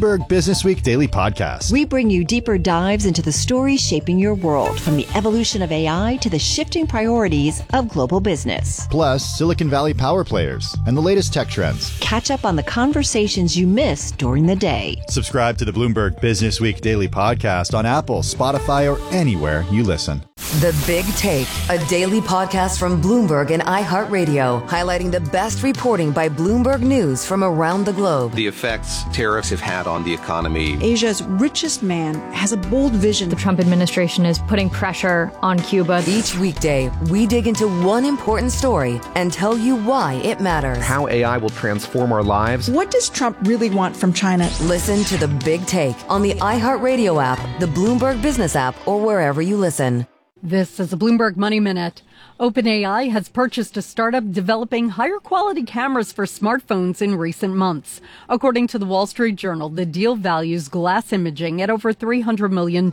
Bloomberg Businessweek Daily Podcast. We bring you deeper dives into the stories shaping your world, from the evolution of AI to the shifting priorities of global business. Plus, Silicon Valley power players and the latest tech trends. Catch up on the conversations you missed during the day. Subscribe to the Bloomberg Businessweek Daily Podcast on Apple, Spotify, or anywhere you listen. The Big Take, a daily podcast from Bloomberg and iHeartRadio, highlighting the best reporting by Bloomberg News from around the globe. The effects tariffs have had on the economy. Asia's richest man has a bold vision. The Trump administration is putting pressure on Cuba. Each weekday, we dig into one important story and tell you why it matters. How AI will transform our lives. What does Trump really want from China? Listen to The Big Take on the iHeartRadio app, the Bloomberg Business app, or wherever you listen. This is a Bloomberg Money Minute. OpenAI has purchased a startup developing higher quality cameras for smartphones in recent months. According to the Wall Street Journal, the deal values Glass Imaging at over $300 million.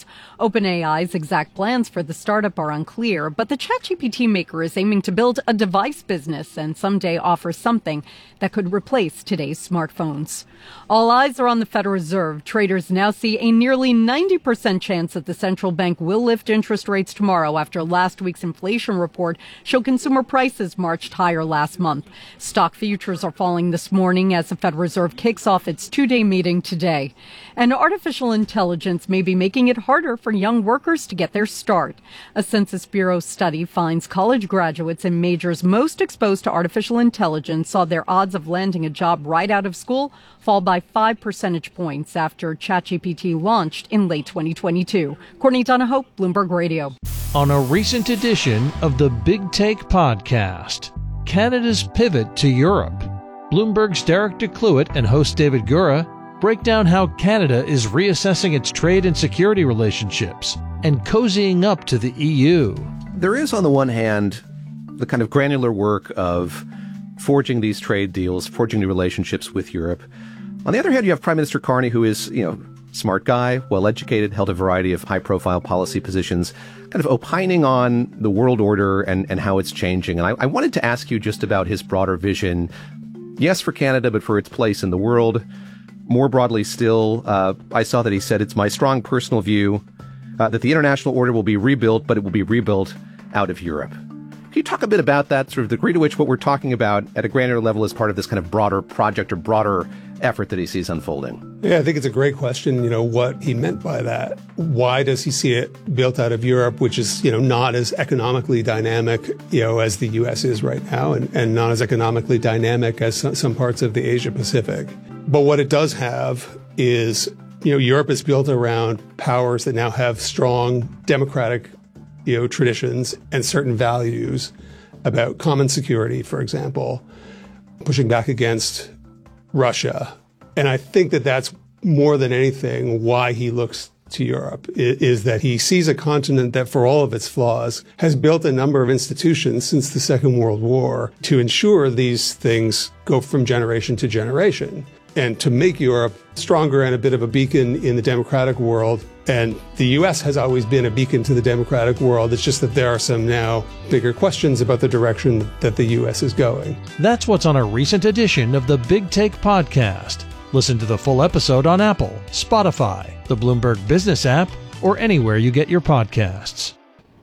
OpenAI's exact plans for the startup are unclear, but the ChatGPT maker is aiming to build a device business and someday offer something that could replace today's smartphones. All eyes are on the Federal Reserve. Traders now see a nearly 90% chance that the central bank will lift interest rates tomorrow after last week's inflation report showed consumer prices marched higher last month. Stock futures are falling this morning as the Federal Reserve kicks off its two-day meeting today. And artificial intelligence may be making it harder for young workers to get their start. A Census Bureau study finds college graduates in majors most exposed to artificial intelligence saw their odds of landing a job right out of school fall by 5 percentage points after ChatGPT launched in late 2022. Courtney Donahoe, Bloomberg Radio. On a recent edition of the Big Take podcast, Canada's pivot to Europe. Bloomberg's Derek DeCluett and host David Gura break down how Canada is reassessing its trade and security relationships and cozying up to the EU. There is, on the one hand, the kind of granular work of forging these trade deals, forging new relationships with Europe. On the other hand, you have Prime Minister Carney, who is, smart guy, well-educated, held a variety of high-profile policy positions, kind of opining on the world order and how it's changing. And I wanted to ask you just about his broader vision, yes, for Canada, but for its place in the world. More broadly still, I saw that he said, it's my strong personal view that the international order will be rebuilt, but it will be rebuilt out of Europe. Can you talk a bit about that, sort of the degree to which what we're talking about at a granular level is part of this kind of broader project or broader effort that he sees unfolding? Yeah, I think it's a great question, what he meant by that. Why does he see it built out of Europe, which is, not as economically dynamic, as the U.S. is right now, and not as economically dynamic as some parts of the Asia Pacific. But what it does have is, Europe is built around powers that now have strong democratic traditions and certain values about common security, for example, pushing back against Russia. And I think that that's more than anything why he looks to Europe, is that he sees a continent that, for all of its flaws, has built a number of institutions since the Second World War to ensure these things go from generation to generation, and to make Europe stronger and a bit of a beacon in the democratic world. And the U.S. has always been a beacon to the democratic world. It's just that there are some now bigger questions about the direction that the U.S. is going. That's what's on a recent edition of the Big Take podcast. Listen to the full episode on Apple, Spotify, the Bloomberg Business app, or anywhere you get your podcasts.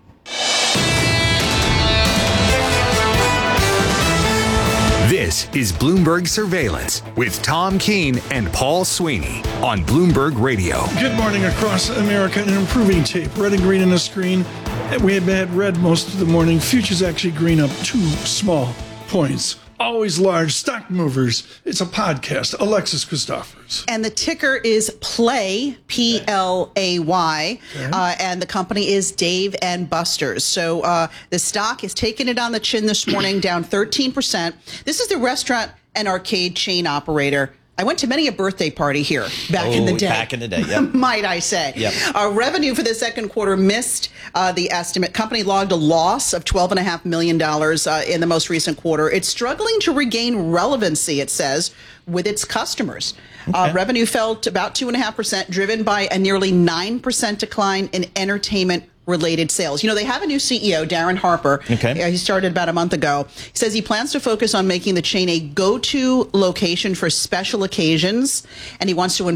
This is Bloomberg Surveillance with Tom Keene and Paul Sweeney on Bloomberg Radio. Good morning across America. An improving tape. Red and green on the screen. We had had red most of the morning. Futures actually green up 2 small points. Always large stock movers. It's a podcast. Alexis Christophers. And the ticker is PLAY, P-L-A-Y, and the company is Dave & Buster's. So the stock is taking it on the chin this morning, down 13%. This is the restaurant and arcade chain operator. I went to many a birthday party here back in the day. Back in the day, yep. Might I say. Yep. Revenue for the second quarter missed the estimate. Company logged a loss of $12.5 million in the most recent quarter. It's struggling to regain relevancy, it says, with its customers. Okay. Revenue fell to about 2.5%, driven by a nearly 9% decline in entertainment-related sales. They have a new CEO, Darren Harper. Okay. He started about a month ago. He says he plans to focus on making the chain a go-to location for special occasions, and he wants to